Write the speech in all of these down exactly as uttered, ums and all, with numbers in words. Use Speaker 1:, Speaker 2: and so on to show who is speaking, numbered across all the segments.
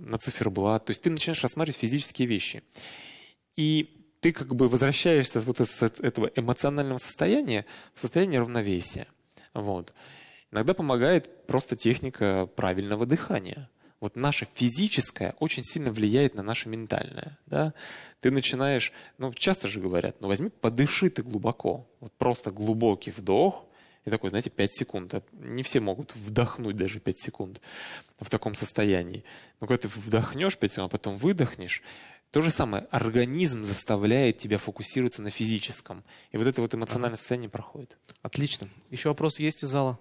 Speaker 1: на циферблат. То есть ты начинаешь рассматривать физические вещи. И ты как бы возвращаешься вот с этого эмоционального состояния в состояние равновесия. Вот. Иногда помогает просто техника правильного дыхания. Вот наше физическое очень сильно влияет на наше ментальное. Да? Ты начинаешь, ну часто же говорят, ну возьми, подыши ты глубоко. Вот просто глубокий вдох. И такой, знаете, пять секунд. Не все могут вдохнуть даже пять секунд в таком состоянии. Но когда ты вдохнешь пять секунд, а потом выдохнешь, то же самое. Организм заставляет тебя фокусироваться на физическом. И вот это вот эмоциональное состояние проходит.
Speaker 2: Отлично. Еще вопросы есть из зала?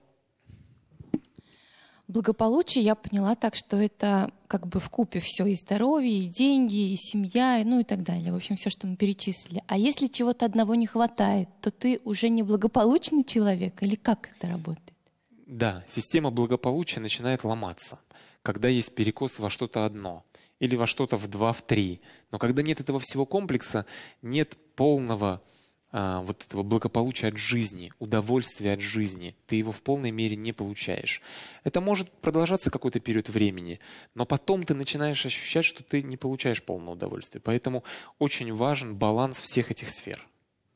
Speaker 3: Благополучие я поняла так, что это как бы вкупе все, и здоровье, и деньги, и семья, ну и так далее. В общем, все, что мы перечислили. А если чего-то одного не хватает, то ты уже не благополучный человек? Или как это работает?
Speaker 1: Да, система благополучия начинает ломаться, когда есть перекос во что-то одно. Или во что-то в два, в три. Но когда нет этого всего комплекса, нет полного а, вот этого благополучия от жизни, удовольствия от жизни. Ты его в полной мере не получаешь. Это может продолжаться какой-то период времени, но потом ты начинаешь ощущать, что ты не получаешь полного удовольствия. Поэтому очень важен баланс всех этих сфер.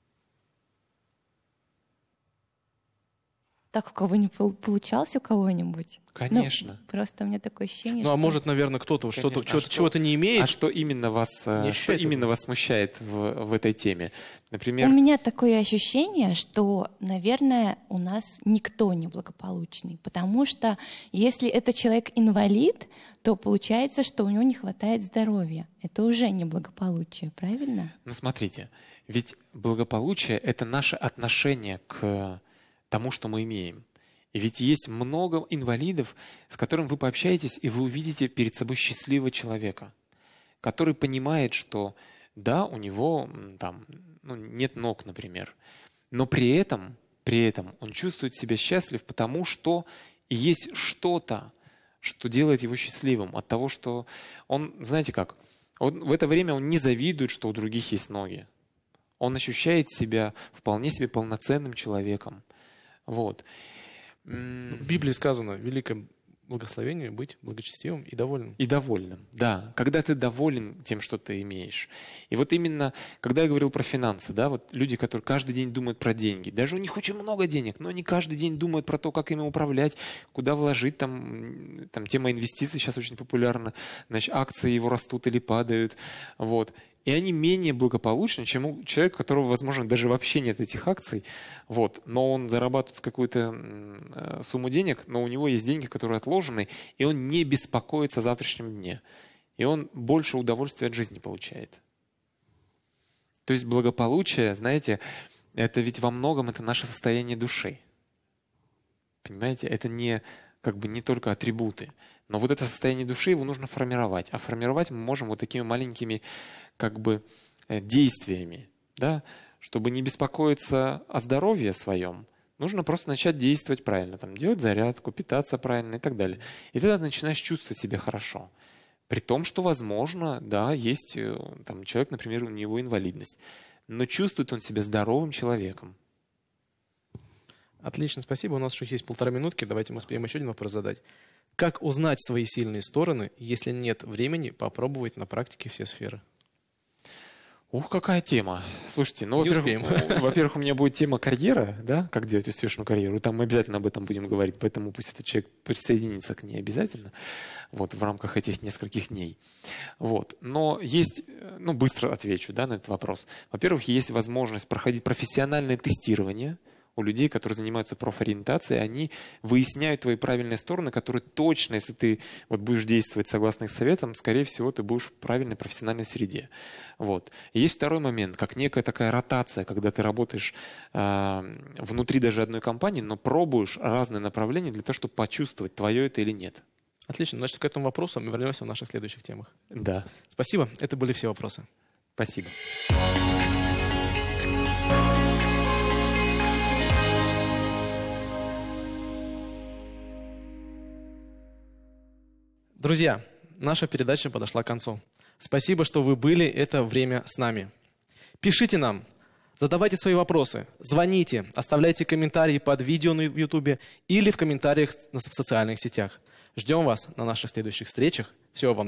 Speaker 3: Так у кого не получалось у кого-нибудь?
Speaker 1: Конечно.
Speaker 3: Ну, просто у меня такое ощущение,
Speaker 2: Ну,
Speaker 3: что...
Speaker 2: а может, наверное, кто-то что-то,
Speaker 1: а
Speaker 2: чего-то,
Speaker 1: что,
Speaker 2: чего-то не имеет.
Speaker 1: А что именно вас, что именно вас смущает в, в этой теме? Например...
Speaker 3: У меня такое ощущение, что, наверное, у нас никто не благополучный. Потому что если это человек-инвалид, то получается, что у него не хватает здоровья. Это уже не благополучие, правильно?
Speaker 1: Ну, смотрите, ведь благополучие — это наше отношение к тому, что мы имеем. И ведь есть много инвалидов, с которыми вы пообщаетесь, и вы увидите перед собой счастливого человека, который понимает, что да, у него там, ну, нет ног, например, но при этом, при этом он чувствует себя счастлив, потому что есть что-то, что делает его счастливым от того, что он, знаете как, он, в это время он не завидует, что у других есть ноги. Он ощущает себя вполне себе полноценным человеком. Вот.
Speaker 2: В Библии сказано: великое благословение быть благочестивым и довольным.
Speaker 1: И довольным, да. Когда ты доволен тем, что ты имеешь. И вот именно, когда я говорил про финансы, да, вот люди, которые каждый день думают про деньги, даже у них очень много денег, но они каждый день думают про то, как ими управлять, куда вложить, там, там тема инвестиций сейчас очень популярна, значит, акции его растут или падают, вот. И они менее благополучны, чем у человека, у которого, возможно, даже вообще нет этих акций, вот, но он зарабатывает какую-то э, сумму денег, но у него есть деньги, которые отложены, и он не беспокоится о завтрашнем дне. И он больше удовольствия от жизни получает. То есть благополучие, знаете, это ведь во многом это наше состояние души. Понимаете, это не, как бы не только атрибуты. Но вот это состояние души, его нужно формировать. А формировать мы можем вот такими маленькими как бы действиями. Да? Чтобы не беспокоиться о здоровье своем, нужно просто начать действовать правильно. Там, делать зарядку, питаться правильно и так далее. И тогда ты начинаешь чувствовать себя хорошо. При том, что, возможно, да, есть там, человек, например, у него инвалидность. Но чувствует он себя здоровым человеком.
Speaker 2: Отлично, спасибо. У нас еще есть полтора минутки. Давайте мы успеем еще один вопрос задать. Как узнать свои сильные стороны, если нет времени попробовать на практике все сферы?
Speaker 1: Ух, какая тема. Слушайте, ну,
Speaker 2: Не
Speaker 1: во-первых, во-первых, у меня будет тема карьера, да, как делать успешную карьеру. Там мы обязательно об этом будем говорить, поэтому пусть этот человек присоединится к ней обязательно, вот, в рамках этих нескольких дней. Вот. Но есть, ну, быстро отвечу, да, на этот вопрос. Во-первых, есть возможность проходить профессиональное тестирование у людей, которые занимаются профориентацией, они выясняют твои правильные стороны, которые точно, если ты вот будешь действовать согласно их советам, скорее всего, ты будешь в правильной профессиональной среде. Вот. И есть второй момент, как некая такая ротация, когда ты работаешь э, внутри даже одной компании, но пробуешь разные направления для того, чтобы почувствовать, твое это или нет.
Speaker 2: Отлично. Значит, к этому вопросу мы вернемся в наших следующих темах.
Speaker 1: Да.
Speaker 2: Спасибо. Это были все вопросы.
Speaker 1: Спасибо.
Speaker 2: Друзья, наша передача подошла к концу. Спасибо, что вы были это время с нами. Пишите нам, задавайте свои вопросы, звоните, оставляйте комментарии под видео на ютубе или в комментариях в социальных сетях. Ждем вас на наших следующих встречах. Всего вам